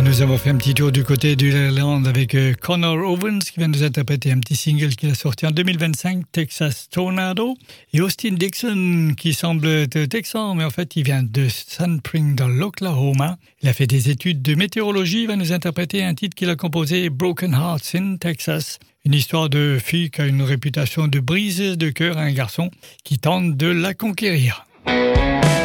Nous avons fait un petit tour du côté de l'Irlande avec Connor Owens qui vient nous interpréter un petit single qu'il a sorti en 2025, Texas Tornado, et Austin Dixon qui semble être texan, mais en fait il vient de Sand Spring dans l'Oklahoma. Il a fait des études de météorologie, il va nous interpréter un titre qu'il a composé, Broken Hearts in Texas. Une histoire de fille qui a une réputation de briseuse de cœur à un garçon qui tente de la conquérir.